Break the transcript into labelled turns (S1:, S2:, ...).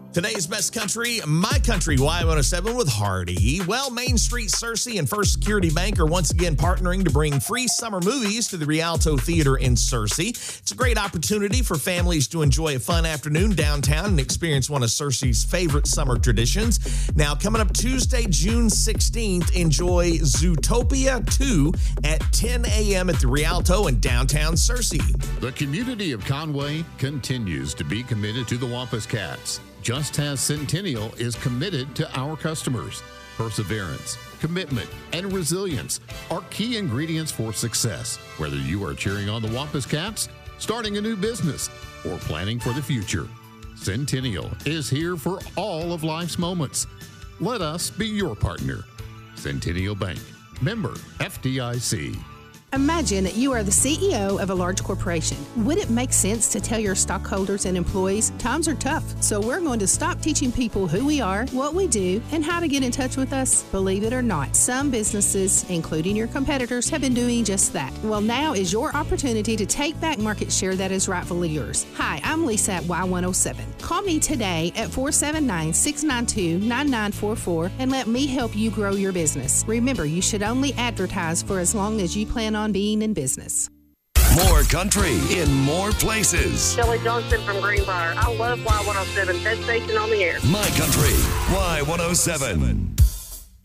S1: Today's Best Country, My Country Y107 with Hardy. Well, Main Street Searcy and First Security Bank are once again partnering to bring free summer movies to the Rialto Theater in Searcy. It's a great opportunity for families to enjoy a fun afternoon downtown and experience one of Searcy's favorite summer traditions. Now, coming up Tuesday, June 16th, enjoy Zootopia 2 at 10 a.m. at the Rialto in downtown Searcy.
S2: The community of Conway continues to be committed to the Wampus Cats, just as Centennial is committed to our customers. Perseverance, commitment, and resilience are key ingredients for success. Whether you are cheering on the Wampus Cats, starting a new business, or planning for the future, Centennial is here for all of life's moments. Let us be your partner. Centennial Bank, member FDIC.
S3: Imagine you are the CEO of a large corporation. Would it make sense to tell your stockholders and employees times are tough, so we're going to stop teaching people who we are, what we do, and how to get in touch with us? Believe it or not, some businesses, including your competitors, have been doing just that. Well, now is your opportunity to take back market share that is rightfully yours. Hi, I'm Lisa at Y107. Call me today at 479-692-9944 and let me help you grow your business. Remember, you should only advertise for as long as you plan on being in business.
S4: More country in more places.
S5: Shelley Johnson from Greenbrier. I love Y107. Best station on the air.
S4: My Country Y107.